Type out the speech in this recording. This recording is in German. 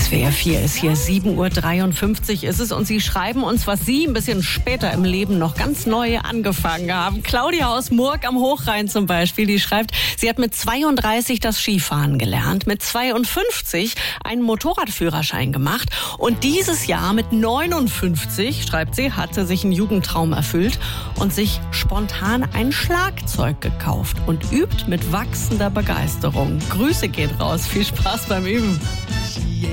SWR 4 ist hier, 7:53 Uhr ist es und Sie schreiben uns, was Sie ein bisschen später im Leben noch ganz neu angefangen haben. Claudia aus Murg am Hochrhein zum Beispiel, die schreibt, sie hat mit 32 das Skifahren gelernt, mit 52 einen Motorradführerschein gemacht und dieses Jahr mit 59, schreibt sie, hat sie sich einen Jugendtraum erfüllt und sich spontan ein Schlagzeug gekauft und übt mit wachsender Begeisterung. Grüße gehen raus, viel Spaß beim Üben.